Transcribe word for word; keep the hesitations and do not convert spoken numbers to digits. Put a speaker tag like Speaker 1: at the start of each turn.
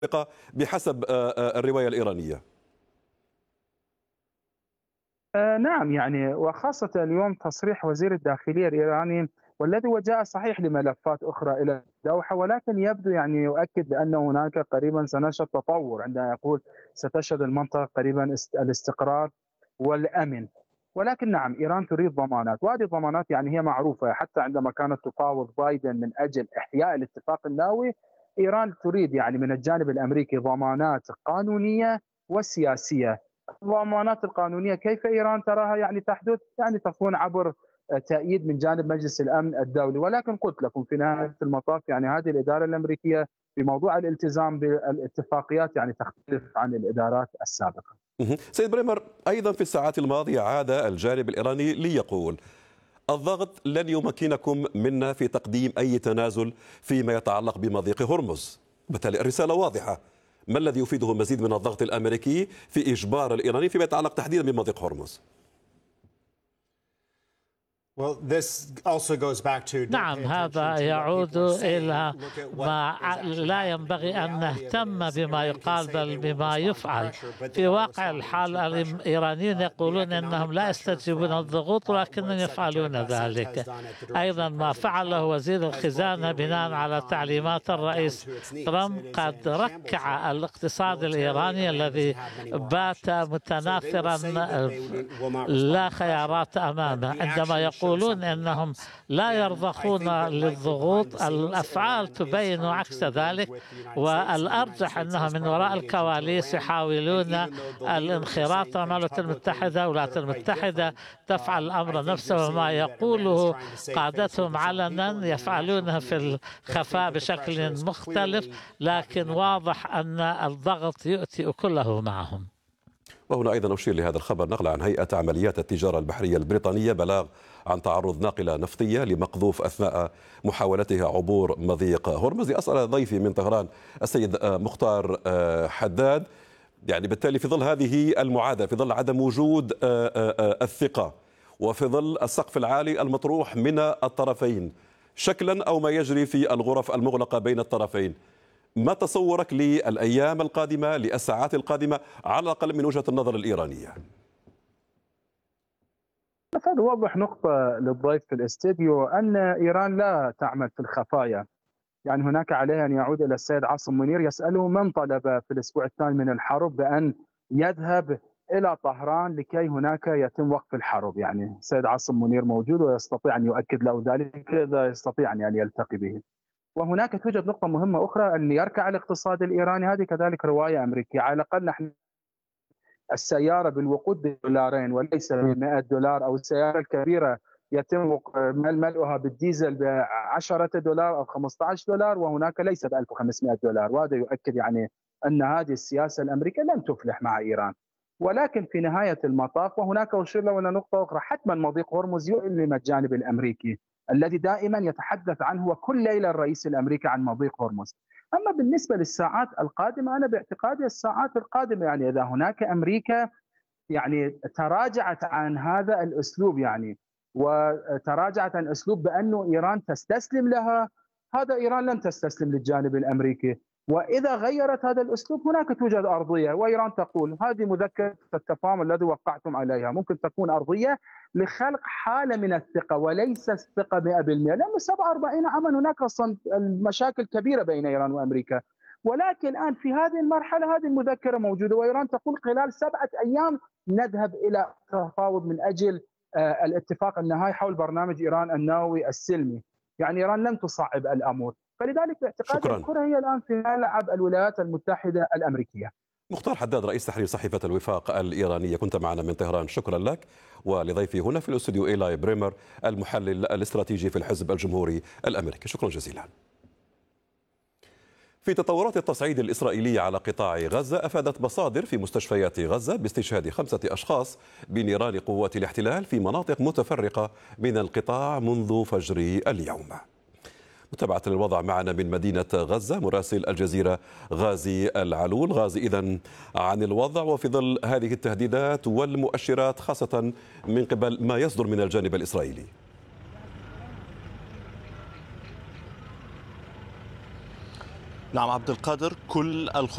Speaker 1: بحسب الرواية الإيرانية.
Speaker 2: آه نعم، يعني وخاصة اليوم تصريح وزير الداخلية الإيراني، والذي وجاء صحيح لملفات أخرى إلى الدوحة، ولكن يبدو يعني يؤكد بأن هناك قريبا سنشهد تطور عندما يقول ستشهد المنطقة قريبا الاستقرار والأمن. ولكن نعم، إيران تريد ضمانات، وهذه الضمانات يعني هي معروفة. حتى عندما كانت تفاوض بايدن من أجل إحياء الاتفاق النووي، إيران تريد يعني من الجانب الأمريكي ضمانات قانونية وسياسية. الضمانات القانونيه كيف ايران تراها يعني تحدث؟ يعني تكون عبر تأييد من جانب مجلس الامن الدولي. ولكن قلت لكم في نهايه المطاف يعني هذه الاداره الامريكيه في موضوع الالتزام بالاتفاقيات يعني تختلف عن الادارات السابقه.
Speaker 1: سيد بريمر، ايضا في الساعات الماضيه عاد الجانب الايراني ليقول الضغط لن يمكنكم منا في تقديم اي تنازل فيما يتعلق بمضيق هرمز. بالتالي الرساله واضحه، ما الذي يفيده مزيد من الضغط الأمريكي في إجبار الإيراني فيما يتعلق تحديدا بمضيق هرمز؟
Speaker 3: نعم، هذا يعود إلى ما لا ينبغي أن نهتم بما يقال بل بما يفعل. في واقع الحال الإيرانيين يقولون أنهم لا يستجيبون الضغوط ولكنهم يفعلون ذلك. أيضا ما فعله وزير الخزانة بناء على تعليمات الرئيس ترامب قد ركع الاقتصاد الإيراني الذي بات متناثرا لا خيارات أمامه. عندما يقول يقولون أنهم لا يرضخون للضغوط، الأفعال تبين عكس ذلك، والأرجح أنهم من وراء الكواليس يحاولون الانخراط مع الولايات المتحدة. الولايات المتحدة تفعل الأمر نفسه، وما يقوله قادتهم علنا يفعلونه في الخفاء بشكل مختلف، لكن واضح أن الضغط يؤتي كله معهم.
Speaker 1: وهنا أيضا أشير لهذا الخبر نقل عن هيئة عمليات التجارة البحرية البريطانية بلاغ عن تعرض ناقلة نفطية لمقذوف أثناء محاولتها عبور مضيق هرمز. أسأل ضيفي من طهران السيد مختار حداد، يعني بالتالي في ظل هذه المعادلة، في ظل عدم وجود الثقة وفي ظل السقف العالي المطروح من الطرفين شكلا أو ما يجري في الغرف المغلقة بين الطرفين، ما تصورك للأيام القادمة، للساعات القادمة، على الأقل من وجهة النظر الإيرانية؟
Speaker 2: نوضح نقطة للضيف في الاستديو، أن إيران لا تعمل في الخفايا. يعني هناك عليه أن يعود إلى السيد عاصم منير يسأله من طلب في الأسبوع الثاني من الحرب بأن يذهب إلى طهران لكي هناك يتم وقف الحرب. يعني السيد عاصم منير موجود ويستطيع أن يؤكد له ذلك إذا يستطيع أن يلتقي به. وهناك توجد نقطة مهمة أخرى، أن يركع الاقتصاد الإيراني، هذه كذلك رواية أمريكية. على الأقل نحن السيارة بالوقود بدولارين وليس ب مئة دولار، أو السيارة الكبيرة يتم ملؤها بالديزل ب عشرة دولار أو خمسة عشر دولار، وهناك ليس ب ألف وخمسمئة دولار. وهذا يؤكد يعني أن هذه السياسة الأمريكية لن تفلح مع إيران. ولكن في نهاية المطاف، وهناك أشير له إلى نقطة أخرى، حتما مضيق هرمز يؤلم الجانب الأمريكي الذي دائما يتحدث عنه وكل ليلة الرئيس الأمريكي عن مضيق هرمز. أما بالنسبة للساعات القادمة، أنا باعتقادي الساعات القادمة يعني إذا هناك أمريكا يعني تراجعت عن هذا الأسلوب، يعني وتراجعت عن أسلوب بأنه إيران تستسلم لها، هذا إيران لن تستسلم للجانب الأمريكي. وإذا غيرت هذا الأسلوب هناك توجد أرضية، وإيران تقول هذه مذكرة التفاهم الذي وقعتم عليها ممكن تكون أرضية لخلق حالة من الثقة وليس الثقة مئة بالمئة، لأنه سبعة وأربعين عاما هناك أصلا المشاكل كبيرة بين إيران وأمريكا. ولكن الآن في هذه المرحلة هذه المذكرة موجودة، وإيران تقول خلال سبعة أيام نذهب إلى تفاوض من أجل الاتفاق النهائي حول برنامج إيران النووي السلمي. يعني إيران لم تصعب الأمور، فلذلك باعتقادي الكرة هي الآن في ملعب الولايات المتحدة الأمريكية.
Speaker 1: مختار حداد، رئيس تحرير صحيفة الوفاق الإيرانية، كنت معنا من طهران، شكرا لك. ولضيفي هنا في الاستوديو إيلاي بريمر، المحلل الاستراتيجي في الحزب الجمهوري الأمريكي، شكرا جزيلا. في تطورات التصعيد الإسرائيلي على قطاع غزة، أفادت مصادر في مستشفيات غزة باستشهاد خمسة أشخاص بنيران قوات الاحتلال في مناطق متفرقة من القطاع منذ فجر اليوم. متابعة الوضع معنا من مدينة غزة مراسل الجزيرة غازي العلول. غازي، إذن عن الوضع وفي ظل هذه التهديدات والمؤشرات، خاصة من قبل ما يصدر من الجانب الإسرائيلي.
Speaker 4: نعم عبد القادر، كل